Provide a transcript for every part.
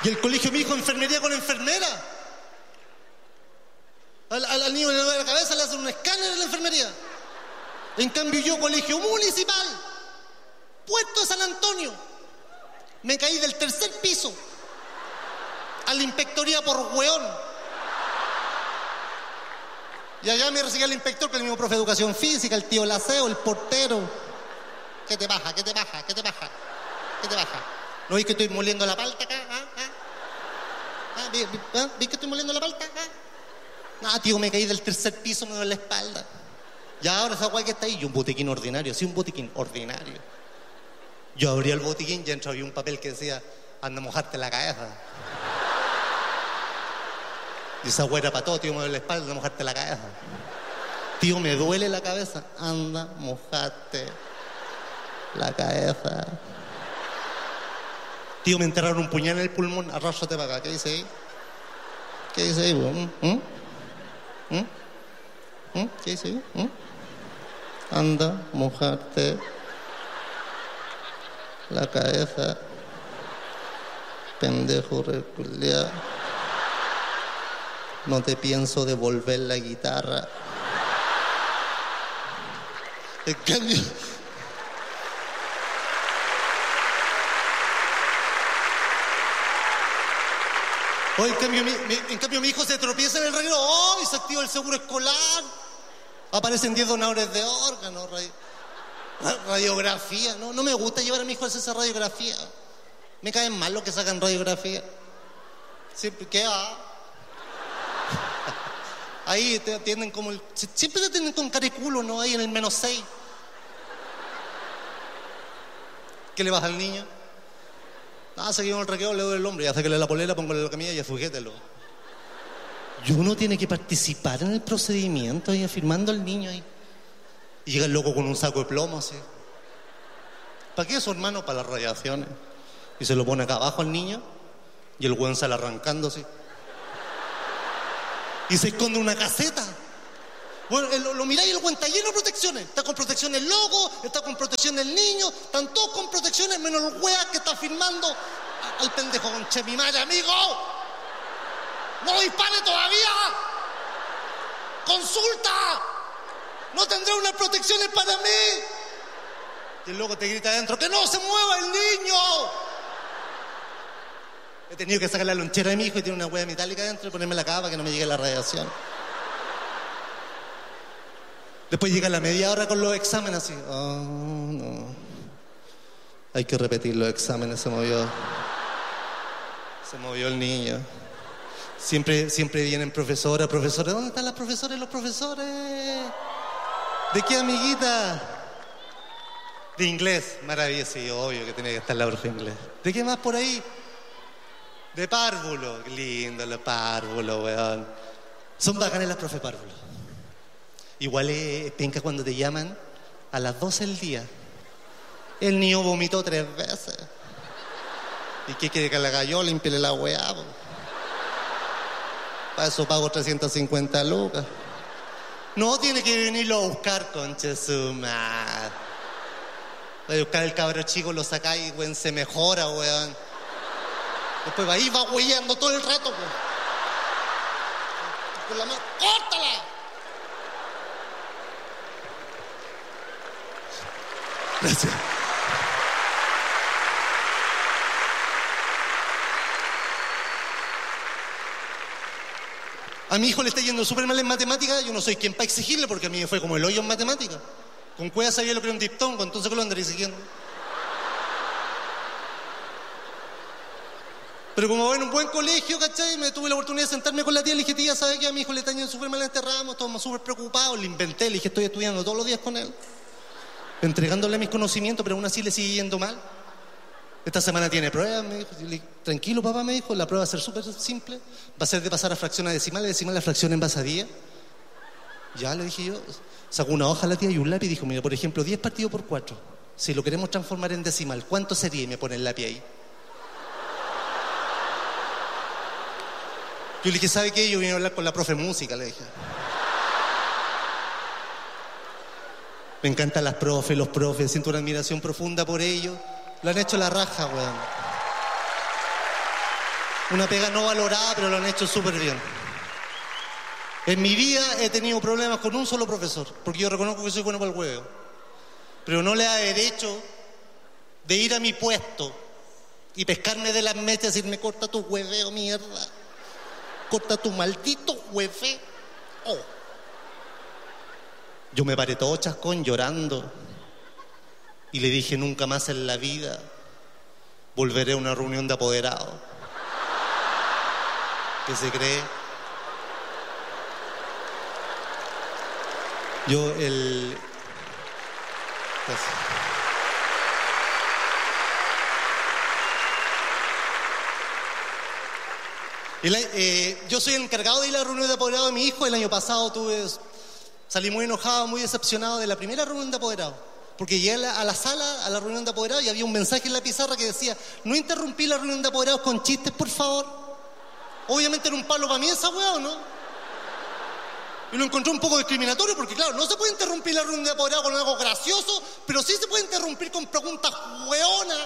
Y el colegio me dijo enfermería con enfermera. Al niño le duele la cabeza, le hacen un escáner en la enfermería. En cambio yo, colegio municipal, Puerto de San Antonio, me caí del 3er piso a la inspectoría por hueón. Y allá me recibía el inspector, que es el mismo profe de educación física, el tío Laceo, el portero. ¿Qué te baja? ¿Qué te baja? ¿Qué te baja? ¿Qué te baja? ¿No ves que estoy moliendo la palta acá? ¿Ves que estoy moliendo la palta acá? No, tío, me caí del 3er piso, me duele la espalda. Y ahora esa guay que está ahí, y un botiquín ordinario, sí, un botiquín ordinario. Yo abría el botiquín y dentro había un papel que decía, anda a mojarte la cabeza. Y esa guay era para todo, tío, me duele la espalda, anda a mojarte la cabeza. Tío, me duele la cabeza, anda a mojarte la cabeza. Tío, me enterraron un puñal en el pulmón, arrástrate para acá, ¿qué dice ahí? ¿Qué dice ahí, weón? ¿Qué dice ahí? Anda, mojarte la cabeza, pendejo reculeado. No te pienso devolver la guitarra. En cambio... Oh, en cambio mi hijo se tropieza en el reloj, oh, y se activa el seguro escolar. Aparecen 10 donadores de órganos, radiografía. No me gusta llevar a mi hijo a hacer esa radiografía. Me caen mal los que sacan radiografía. Siempre, ¿qué va? Ahí te atienden como siempre te atienden con cariculo, ¿no? Ahí en el -6. ¿Qué le vas al niño? Seguimos el recreo, le doy el hombro, ya sáquele la polera, póngale la camilla y sujételo. Y uno tiene que participar en el procedimiento y afirmando al niño ahí. Y llega el loco con un saco de plomo así. ¿Para qué eso, hermano? Para las radiaciones. Y se lo pone acá abajo al niño y el weón sale arrancando así. Y se esconde una caseta. Bueno, lo miráis y el weón está lleno de protecciones. Está con protección el loco, está con protección el niño, están todos con protecciones, menos el weón que está firmando al pendejo con che mi madre, amigo. ¡No dispare todavía! ¡Consulta! ¡No tendré unas protecciones para mí! Y el loco te grita adentro, ¡que no se mueva el niño! He tenido que sacar la lonchera de mi hijo y tiene una hueá metálica adentro y ponerme la capa para que no me llegue la radiación. Después llega la media hora con los exámenes así. Oh, no. Hay que repetir los exámenes, se movió el niño. Siempre vienen profesores, ¿dónde están las profesoras y los profesores? ¿De qué, amiguita? De inglés, maravilloso, sí, obvio que tiene que estar la profe de inglés. ¿De qué más por ahí? De párvulo, qué lindo los párvulos, weón. Son bacanes las profe párvulo. Igual es penca cuando te llaman a las 12 del día. El niño vomitó 3 veces. ¿Y qué quiere que le haga yo? Límpiele la weá, po. Para eso pago 350 lucas. No, tiene que venirlo a buscar, conche su madre. Voy a buscar el cabro chico, lo sacáis, weón, se mejora, weón. Después va ahí, va huellando todo el rato, po. Con la mano, ¡córtala! Gracias. A mi hijo le está yendo súper mal en matemáticas. Yo no soy quien para exigirle porque a mí me fue como el hoyo en matemáticas. Con cueva sabía lo que era un diptongo, entonces ¿qué lo andaré exigiendo? Pero como va en un buen colegio, ¿cachai? Me tuve la oportunidad de sentarme con la tía. Le dije, tía, ¿sabe qué? A mi hijo le está yendo súper mal en este ramo. Estamos súper preocupados. Le inventé, le dije, estoy estudiando todos los días con él, entregándole mis conocimientos, pero aún así le sigue yendo mal. Esta semana tiene pruebas, me dijo. Le dije, tranquilo, papá, me dijo, la prueba va a ser súper simple. Va a ser de pasar a fracción a decimal, de decimal a fracción en basadía. Ya, le dije yo. Sacó una hoja a la tía y un lápiz y dijo, mira, por ejemplo, 10 partido por 4. Si lo queremos transformar en decimal, ¿cuánto sería? Y me pone el lápiz ahí. Yo le dije, ¿sabe qué? Yo vine a hablar con la profe música, le dije. Me encantan las profes, los profes, siento una admiración profunda por ellos. Lo han hecho la raja, weón. Una pega no valorada, pero lo han hecho súper bien. En mi vida he tenido problemas con un solo profesor, porque yo reconozco que soy bueno para el huevo. Pero no le da derecho de ir a mi puesto y pescarme de las mechas y decirme, corta tu hueveo, mierda. Corta tu maldito hueveo. Oh. Yo me paré todo chascón llorando y le dije, nunca más en la vida volveré a una reunión de apoderados. ¿Qué se cree? Yo soy el encargado de ir a la reunión de apoderados de mi hijo. El año pasado salí muy enojado, muy decepcionado de la primera reunión de apoderados. Porque llegué a la sala, a la reunión de apoderados, y había un mensaje en la pizarra que decía, no interrumpí la reunión de apoderados con chistes, por favor. Obviamente era un palo para mí esa weá, ¿no? Y lo encontré un poco discriminatorio porque, claro, no se puede interrumpir la reunión de apoderados con algo gracioso, pero sí se puede interrumpir con preguntas weonas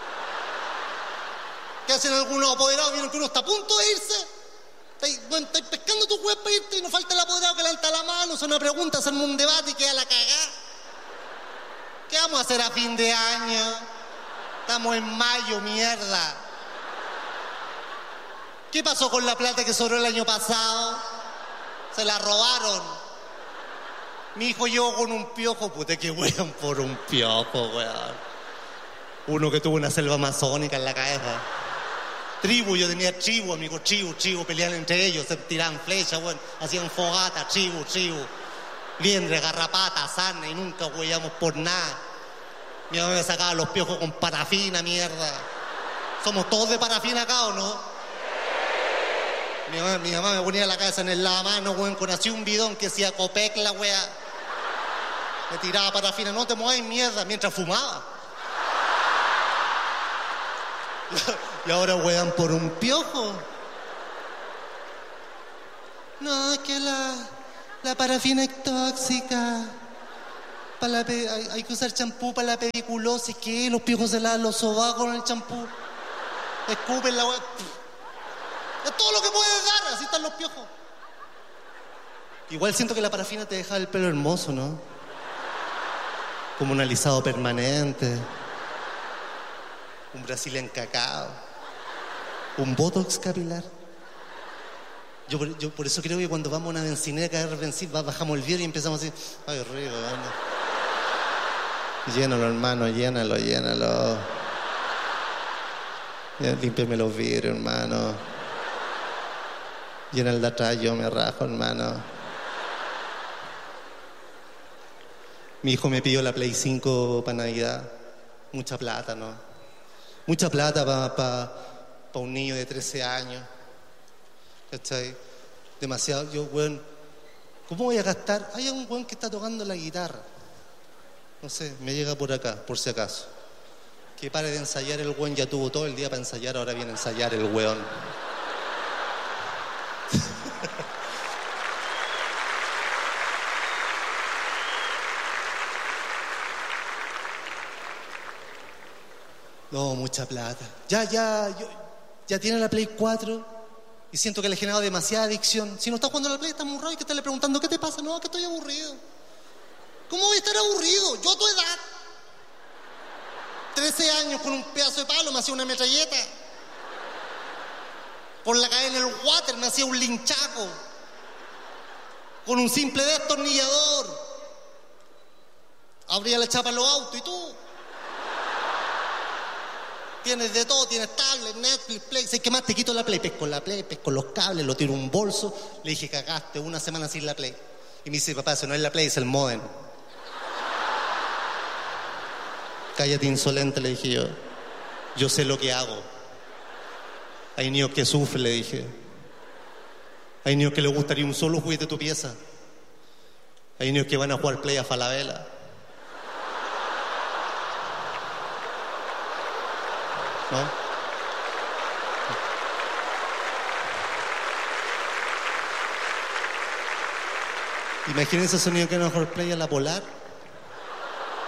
que hacen algunos apoderados. Vieron que uno está a punto de irse. Estáis pescando tu web para irte y no falta el apoderado que levanta la mano, hace una pregunta, hace un debate y queda la cagada. ¿Qué vamos a hacer a fin de año? Estamos en mayo, mierda. ¿Qué pasó con la plata que sobró el año pasado? Se la robaron. Mi hijo llegó con un piojo, puta que weón por un piojo, weón. Uno que tuvo una selva amazónica en la cabeza. Tribu, yo tenía tribu, amigos, tribu, peleaban entre ellos, se tiraban flechas, weón, hacían fogata, tribu. Liendre, garrapata, sarna, y nunca huellamos por nada. Mi mamá me sacaba los piojos con parafina, mierda. ¿Somos todos de parafina acá o no? Mi mamá me ponía la cabeza en el lavamanos, weón, con así un bidón que decía Copec, la weá. Me tiraba parafina, no te muevas, mierda, mientras fumaba. Y ahora wean por un piojo. No, es que la parafina es tóxica. Hay que usar champú para la pediculosis. ¿Qué? Los piojos se lavan los sobacos con el champú. Escupen la weá. Es todo lo que puedes dar, así están los piojos. Igual siento que la parafina te deja el pelo hermoso, ¿no? Como un alisado permanente. Un Brazilian cacao. Un botox capilar. Yo por eso creo que cuando vamos a una bencinera a caer benzina, bajamos el vidrio y empezamos así. Ay, rico, anda. Llénalo, hermano, llénalo. Límpiame los vidrios, hermano. Llena el de atrás, yo me rajo, hermano. Mi hijo me pidió la Play 5 para Navidad. Mucha plata, ¿no? Mucha plata para un niño de 13 años. ¿Cachai? Demasiado. Yo, weón, ¿cómo voy a gastar? Hay un weón que está tocando la guitarra. No sé, me llega por acá, por si acaso. Que pare de ensayar el weón, ya tuvo todo el día para ensayar, ahora viene a ensayar el weón. No, mucha plata. Ya tiene la Play 4 y siento que le he generado demasiada adicción. Si no está jugando a la Play, está aburrido y que estarle preguntando, ¿qué te pasa? No, que estoy aburrido. ¿Cómo voy a estar aburrido? Yo a tu edad, 13 años con un pedazo de palo, me hacía una metralleta. Con la cadena en el water me hacía un linchaco. Con un simple destornillador abría la chapa en los autos. ¿Y tú? Tienes de todo, tienes tablet, Netflix, Play. ¿Sabes qué más? Te quito la Play, pesco los cables, lo tiro en un bolso. Le dije, cagaste, una semana sin la Play. Y me dice, papá, eso no es la Play, es el modem. Cállate, insolente, le dije yo. Yo sé lo que hago. Hay niños que sufren, le dije. Hay niños que les gustaría un solo juguete de tu pieza. Hay niños que van a jugar Play a Falabella. ¿No? Imagínense ese sonido que no jugar Play a la Polar.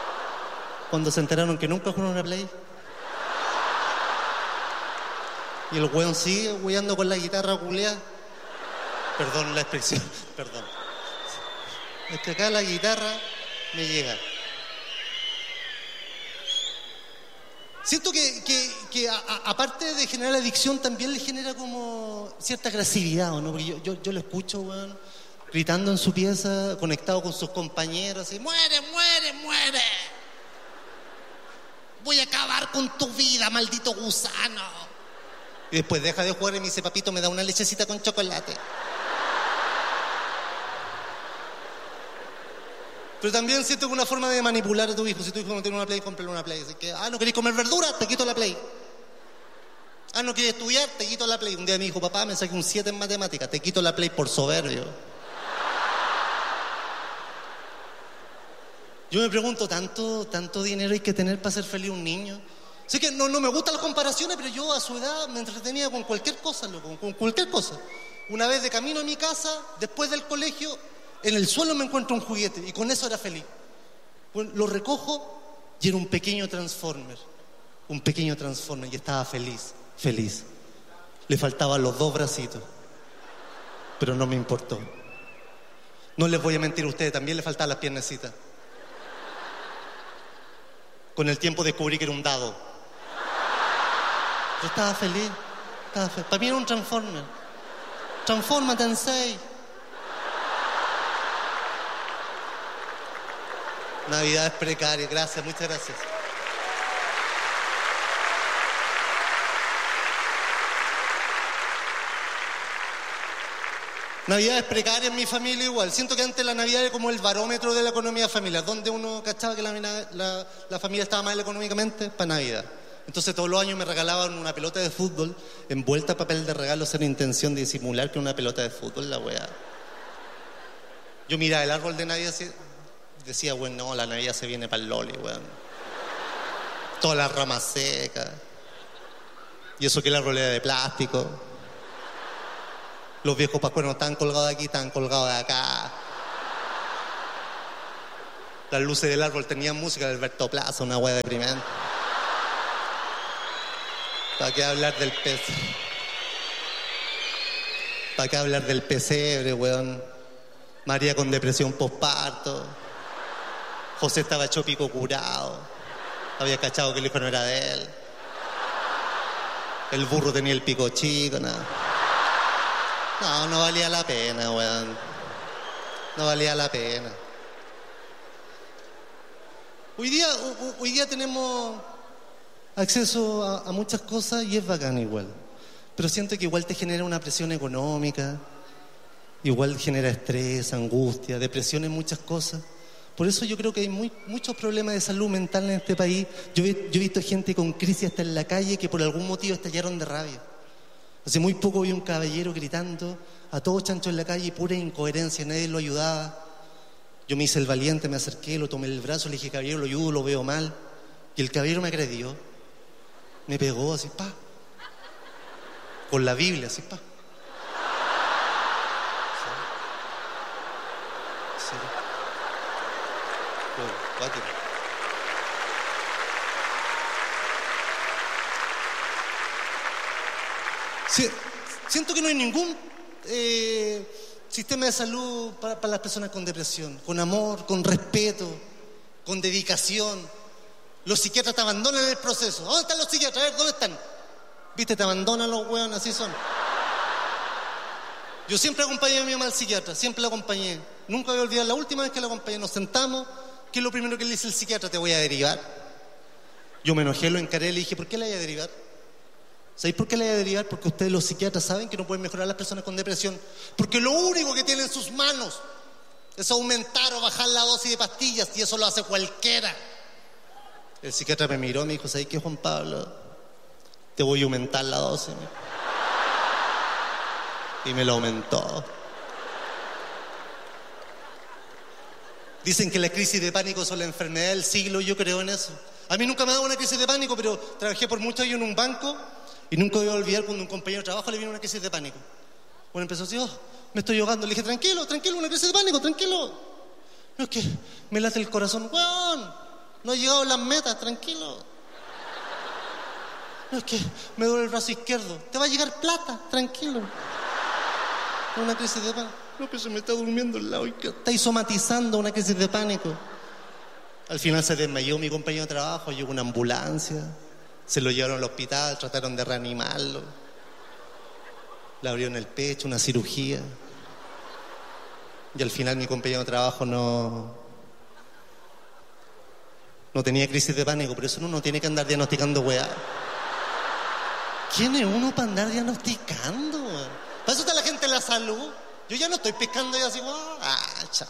Cuando se enteraron que nunca jugaron una Play. Y el weón sigue hueando con la guitarra culeada. Perdón la expresión, perdón. Es que acá la guitarra me llega. Siento que aparte de generar adicción, también le genera como cierta agresividad, ¿no? Porque yo lo escucho, weón, gritando en su pieza, conectado con sus compañeros, así, ¡muere, muere, muere! Voy a acabar con tu vida, maldito gusano. Y después deja de jugar y me dice, papito, me da una lechecita con chocolate. Pero también siento que una forma de manipular a tu hijo. Si tu hijo no tiene una Play, cómprale una Play. Así que, no querés comer verduras, te quito la Play. No quieres estudiar, te quito la Play. Un día me dijo, papá, me saqué un 7 en matemáticas, te quito la Play por soberbio. Yo me pregunto, ¿tanto dinero hay que tener para ser feliz un niño? Así que no me gustan las comparaciones, pero yo a su edad me entretenía con cualquier cosa, loco, con cualquier cosa. Una vez de camino a mi casa, después del colegio, en el suelo me encuentro un juguete y con eso era feliz. Bueno, lo recojo y era un pequeño Transformer y estaba feliz. Le faltaban los 2 bracitos, pero no me importó. No les voy a mentir a ustedes, también le faltaban las piernecitas. Con el tiempo descubrí que era un dado. Yo estaba feliz. Para mí era un Transformer. Transfórmate en 6. Navidad es precaria, gracias, muchas gracias. Navidad es precaria en mi familia igual. Siento que antes la Navidad era como el barómetro de la economía familiar, donde uno cachaba que la familia estaba mal económicamente para Navidad. Entonces todos los años me regalaban una pelota de fútbol envuelta en papel de regalo sin intención de disimular que era una pelota de fútbol, la weá. Yo miraba el árbol de Navidad así, decía, bueno, no, la Navidad se viene para el loli, weón. Todas las ramas secas. Y eso que el árbol era de plástico. Los viejos pascueros no estaban colgados de aquí, estaban colgados de acá. Las luces del árbol tenían música de Alberto Plaza, una weá deprimente. ¿Para qué hablar del pesebre? ¿Para qué hablar del pesebre, weón? María con depresión postparto. José estaba hecho pico curado. Había cachado que el hijo no era de él. El burro tenía el pico chico, nada. No valía la pena, weón. No valía la pena. Hoy día tenemos acceso a muchas cosas y es bacán igual. Pero siento que igual te genera una presión económica, igual genera estrés, angustia, depresión en muchas cosas. Por eso yo creo que hay muchos problemas de salud mental en este país. Yo he visto gente con crisis hasta en la calle que por algún motivo estallaron de rabia. Hace muy poco vi un caballero gritando a todo chancho en la calle, pura incoherencia, nadie lo ayudaba. Yo me hice el valiente, me acerqué, lo tomé el brazo, le dije, caballero, lo ayudo, lo veo mal. Y el caballero me agredió, me pegó así, pa. Con la Biblia, así, pa. Sí. Sí, siento que no hay ningún sistema de salud para las personas con depresión, con amor, con respeto, con dedicación. Los psiquiatras te abandonan en el proceso. ¿Dónde están los psiquiatras? A ver, ¿dónde están? ¿Viste? Te abandonan los hueones, así son. Yo siempre acompañé a mi mamá al psiquiatra, siempre la acompañé. Nunca voy a olvidar la última vez que la acompañé. Nos sentamos, ¿qué es lo primero que le dice el psiquiatra? Te voy a derivar. Yo me enojé, lo encaré, le dije, ¿por qué la voy a derivar? ¿Sabéis por qué la voy a derivar? Porque ustedes los psiquiatras saben que no pueden mejorar a las personas con depresión. Porque lo único que tienen en sus manos es aumentar o bajar la dosis de pastillas, y eso lo hace cualquiera. El psiquiatra me miró y me dijo, ¿sabéis qué, Juan Pablo? Te voy a aumentar la dosis. Y me lo aumentó. Dicen que la crisis de pánico son la enfermedad del siglo, y yo creo en eso. A mí nunca me ha dado una crisis de pánico, pero trabajé por muchos años en un banco y nunca voy a olvidar cuando un compañero de trabajo le vino una crisis de pánico. Bueno, empezó así, me estoy ahogando. Le dije, tranquilo, una crisis de pánico, tranquilo. No, es que me late el corazón. ¡Weón! No he llegado a las metas, tranquilo. No, es que me duele el brazo izquierdo. Te va a llegar plata, tranquilo. Una crisis de pánico. No, que se me está durmiendo el lado izquierdo. Estáis somatizando una crisis de pánico. Al final se desmayó mi compañero de trabajo, llegó una ambulancia, se lo llevaron al hospital, trataron de reanimarlo. Le abrieron el pecho, una cirugía. Y al final mi compañero de trabajo no tenía crisis de pánico, pero eso uno no tiene que andar diagnosticando weá. ¿Quién es uno para andar diagnosticando? Para eso está la gente de la salud. Yo ya no estoy pescando y así, chao.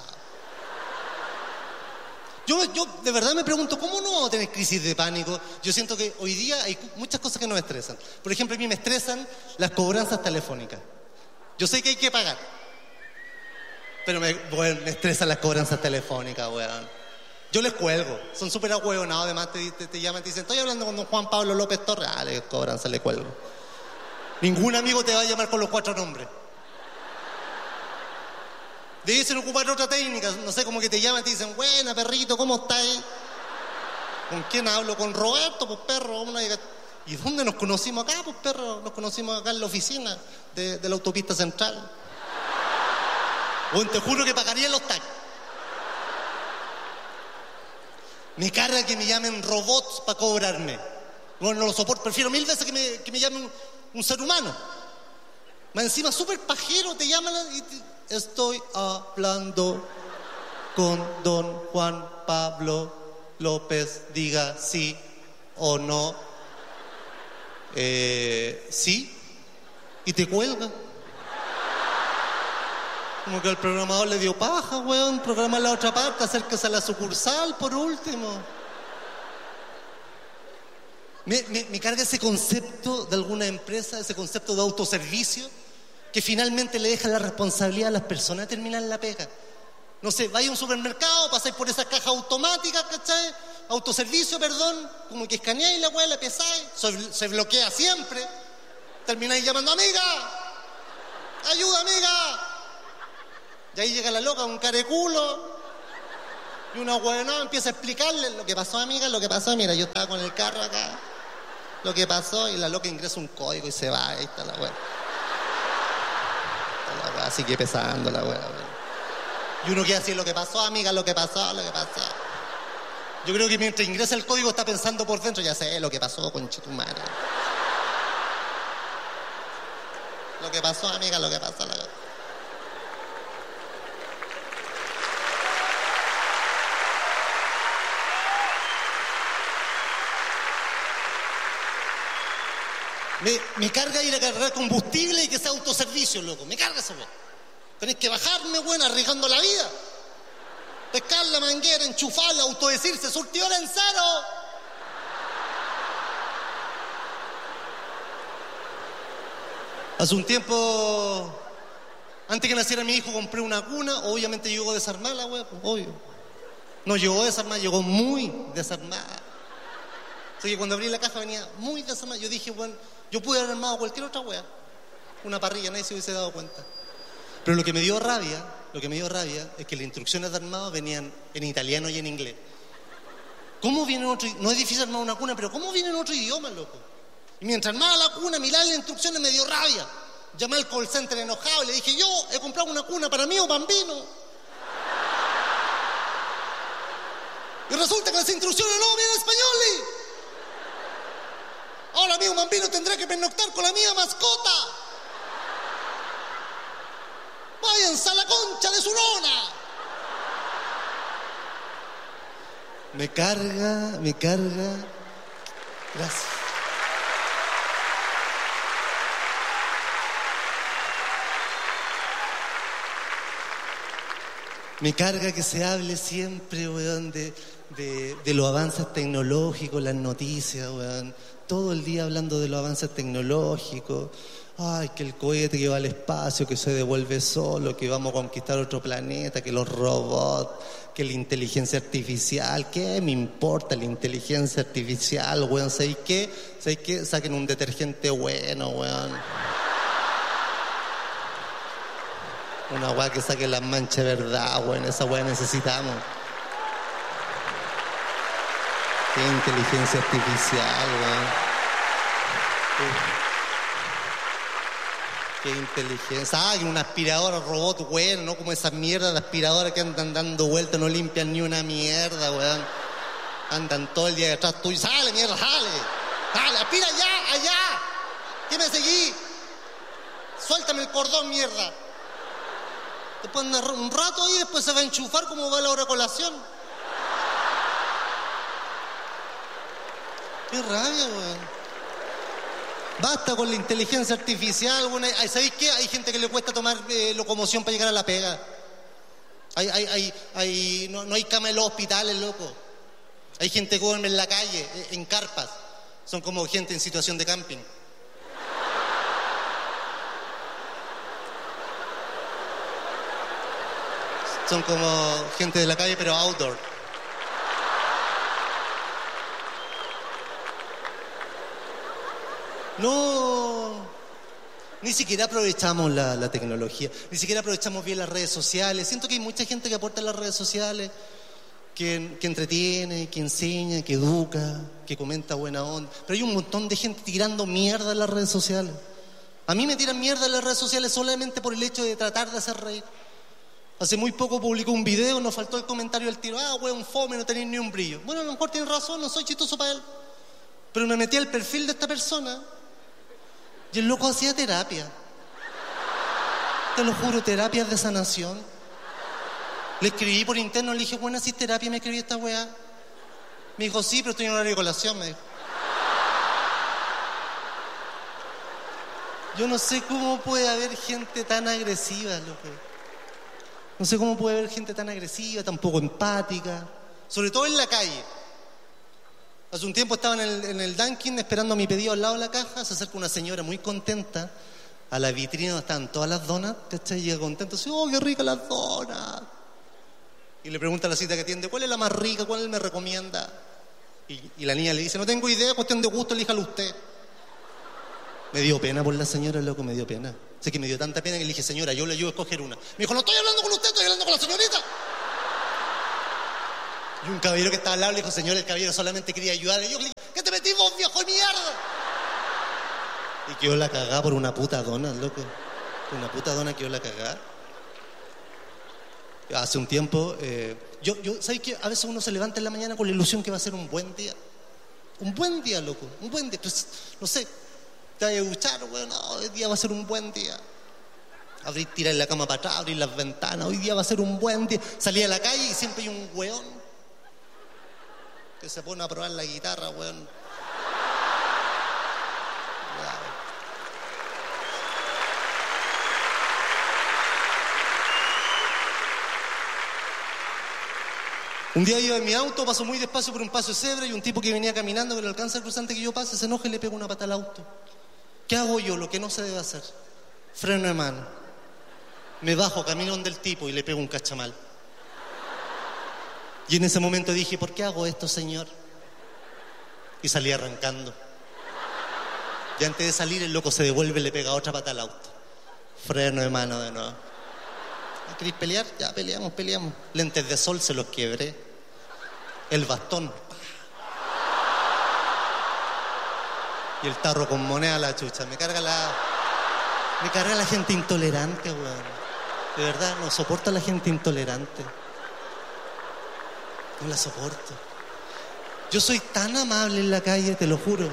Yo de verdad me pregunto, ¿cómo no vamos a tener crisis de pánico? Yo siento que hoy día hay muchas cosas que nos estresan. Por ejemplo, a mí me estresan las cobranzas telefónicas. Yo sé que hay que pagar, pero me estresan las cobranzas telefónicas, weón. Yo les cuelgo, son súper ahueonados, además te llaman y te dicen, estoy hablando con don Juan Pablo López Torres. Le cobranza, le cuelgo. Ningún amigo te va a llamar con los 4 nombres. Dicen ocupar otra técnica, no sé, como que te llaman y te dicen, buena perrito, ¿cómo estás? ¿Con quién hablo? Con Roberto, pues perro. ¿Y dónde nos conocimos acá, pues perro? Nos conocimos acá en la oficina de la autopista central. Bueno, te juro que pagaría los taxis. Me carga que me llamen robots para cobrarme. Bueno, no lo soporto, prefiero 1000 veces que me llame un ser humano. Más encima, súper pajero, te llaman y estoy hablando con don Juan Pablo López, diga sí o no. Sí, y te cuelga. Como que al programador le dio paja, weón, programa la otra parte, acérquese a la sucursal por último. Me carga ese concepto de alguna empresa, ese concepto de autoservicio, que finalmente le deja la responsabilidad a las personas de terminar la pega. No sé, vais a un supermercado, pasáis por esas cajas automáticas, ¿cachai? Autoservicio, perdón, como que escaneáis la weá, la pesáis, se bloquea siempre. Termináis llamando, amiga, ayuda, amiga. Y ahí llega la loca, un careculo, y una weá empieza a explicarle lo que pasó, amiga, lo que pasó. Mira, yo estaba con el carro acá, lo que pasó, y la loca ingresa un código y se va, ahí está la weá. La weá sigue pesando la weá. Y uno quiere decir lo que pasó, amiga, lo que pasó. Yo creo que mientras ingresa el código está pensando por dentro, ya sé lo que pasó, conchetumare. Lo que pasó, amiga, lo que pasó. Me carga ir a cargar combustible y que sea autoservicio, loco. Me carga eso, weón. Tenés que bajarme, weón, arriesgando la vida. Pescar la manguera, enchufarla, autodecirse, surtidora en cero. Hace un tiempo, antes que naciera mi hijo, compré una cuna. Obviamente llegó a desarmar la weón, pues, obvio. No llegó desarmada, llegó muy desarmada. Así que cuando abrí la caja venía muy desarmada. Yo dije, bueno, yo pude haber armado cualquier otra wea. Una parrilla, nadie se hubiese dado cuenta. Pero lo que me dio rabia es que las instrucciones de armado venían en italiano y en inglés. ¿Cómo viene en otro idioma? No es difícil armar una cuna, pero ¿cómo viene en otro idioma, loco? Y mientras armaba la cuna, mirar las instrucciones me dio rabia. Llamé al call center enojado y le dije, yo he comprado una cuna para mí o bambino. Y resulta que las instrucciones no vienen en español. Ahora mi bambino tendrá que pernoctar con la mía mascota. Váyanse a la concha de su nona. Me carga. Gracias. Me carga que se hable siempre, weón, de los avances tecnológicos, las noticias, weón. Todo el día hablando de los avances tecnológicos. Ay, que el cohete que va al espacio, que se devuelve solo, que vamos a conquistar otro planeta, que los robots, que la inteligencia artificial. ¿Qué me importa la inteligencia artificial, weón? ¿Sabes qué? Saquen un detergente bueno, weón. Una weá que saque las manchas de verdad, weón. Esa weá necesitamos. ¿Qué inteligencia artificial, weón? Qué inteligencia. Ah, que una aspiradora robot, weón, no como esas mierdas de aspiradoras que andan dando vueltas, no limpian ni una mierda, weón. Andan todo el día detrás tuyo. ¡Sale, mierda, sale! ¡Sale, aspira allá, allá! ¿Qué me seguí? Suéltame el cordón, mierda. Después anda un rato ahí y después se va a enchufar como va la hora de colación. Qué rabia, weón. Basta con la inteligencia artificial, bueno, ¿sabéis qué? Hay gente que le cuesta tomar locomoción para llegar a la pega. No hay cama en los hospitales, loco. Hay gente que duerme en la calle, en carpas. Son como gente en situación de camping. Son como gente de la calle, pero outdoor. No, ni siquiera aprovechamos la tecnología, ni siquiera aprovechamos bien las redes sociales. Siento que hay mucha gente que aporta en las redes sociales, que entretiene, que enseña, que educa, que comenta buena onda. Pero hay un montón de gente tirando mierda en las redes sociales. A mí me tiran mierda en las redes sociales solamente por el hecho de tratar de hacer reír. Hace muy poco publicó un video, nos faltó el comentario del tiro. Ah, weón, fome, no tenéis ni un brillo. Bueno, a lo mejor tiene razón, no soy chistoso para él. Pero me metí al perfil de esta persona y el loco hacía terapia. Te lo juro, terapias de sanación. Le escribí por interno, le dije, bueno, ¿hacís terapia? Me escribí esta weá. Me dijo, sí, pero estoy en horario de colación, me dijo. Yo no sé cómo puede haber gente tan agresiva, loco. No sé cómo puede haber gente tan agresiva, tan poco empática. Sobre todo en la calle. Hace un tiempo estaba en el Dunkin' esperando mi pedido al lado de la caja. Se acerca una señora muy contenta a la vitrina donde estaban todas las donas, ¿cachai? Llega contenta, dice, oh, qué ricas las donas. Y le pregunta a la cita que atiende, ¿cuál es la más rica? ¿Cuál me recomienda? Y la niña le dice, no tengo idea, cuestión de gusto, elíjalo usted. Me dio pena por la señora, loco, me dio pena. Sé que me dio tanta pena que le dije, señora, yo le ayudo a escoger una. Me dijo, no estoy hablando con usted, estoy hablando con la señorita. Y un caballero que estaba al lado le dijo, señor, el caballero solamente quería ayudarle. Y yo le dije, ¿qué te metís vos, viejo de mierda? Y quedó la cagada por una puta dona, loco. Una puta dona quedó la cagada. Hace un tiempo, ¿sabes qué? A veces uno se levanta en la mañana con la ilusión que va a ser un buen día. Un buen día, loco, un buen día. Pues, no sé, te vas a duchar, bueno, no, hoy día va a ser un buen día. Tirar la cama para atrás, abrir las ventanas, hoy día va a ser un buen día. Salí a la calle y siempre hay un weón que se pone a probar la guitarra, weón. Un día iba en mi auto, paso muy despacio por un paso de cebra y un tipo que venía caminando, que no alcanza el cruzante que yo pase, se enoja y le pega una pata al auto. ¿Qué hago yo? Lo que no se debe hacer. Freno de mano. Me bajo, camino donde el tipo y le pego un cachamal. Y en ese momento dije, ¿por qué hago esto, señor? Y salí arrancando. Y antes de salir, el loco se devuelve y le pega otra pata al auto. Freno de mano de nuevo. ¿Queréis pelear? Ya peleamos. Lentes de sol se los quebré. El bastón. Y el tarro con moneda a la chucha. Me carga la gente intolerante, weón. De verdad, no soporto a la gente intolerante. No la soporto. Yo soy tan amable en la calle, te lo juro.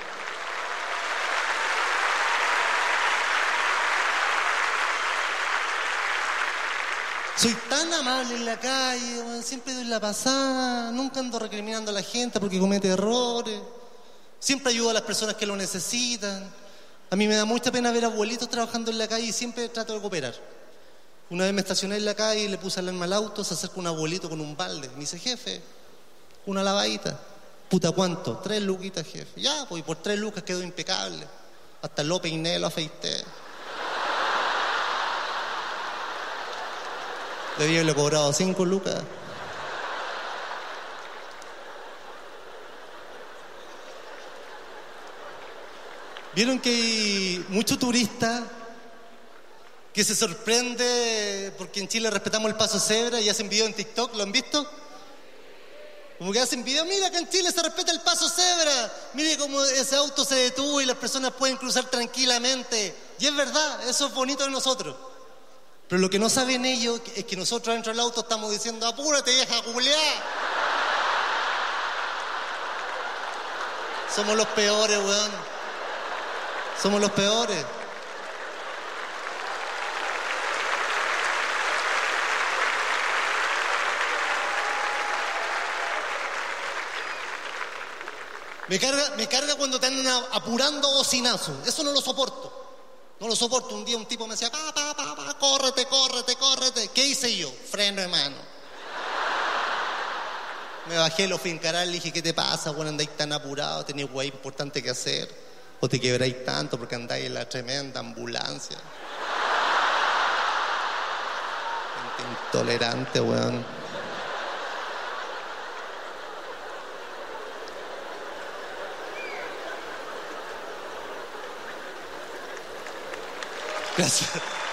Soy tan amable en la calle, siempre doy la pasada, nunca ando recriminando a la gente porque comete errores. Siempre ayudo a las personas que lo necesitan. A mí me da mucha pena ver abuelitos trabajando en la calle y siempre trato de cooperar. Una vez me estacioné en la calle y le puse alarma al auto, se acerca un abuelito con un balde. Me dice, jefe, una lavadita. Puta, ¿cuánto? 3 luquitas, jefe. Ya, pues, y por 3 lucas quedó impecable. Hasta lo peiné, lo afeité. Debía haberle cobrado 5 lucas. ¿Vieron que hay muchos turistas que se sorprende porque en Chile respetamos el paso cebra y hacen videos en TikTok? ¿Lo han visto? Como que hacen video, mira, acá en Chile se respeta el paso cebra. Mire cómo ese auto se detuvo y las personas pueden cruzar tranquilamente. Y es verdad, eso es bonito de nosotros. Pero lo que no saben ellos es que nosotros dentro del auto estamos diciendo, apúrate, vieja culiá. Somos los peores, weón. Somos los peores. Me carga cuando te andan apurando bocinazo. Eso no lo soporto. No lo soporto. Un día un tipo me decía, córrete. ¿Qué hice yo? Freno de mano. Me bajé, lo fui a encarar, le dije, ¿qué te pasa? Bueno, andáis tan apurado, tenéis guay importante que hacer. O te quebráis tanto porque andáis en la tremenda ambulancia. Gente intolerante, weón. Gracias.